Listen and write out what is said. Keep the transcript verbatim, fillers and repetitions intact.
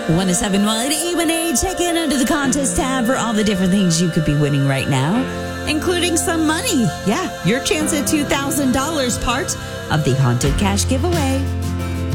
one oh seven point one A one A. Check in under the contest tab for all the different things you could be winning right now, including some money. Yeah, your chance at two thousand dollars, part of the Haunted Cash giveaway.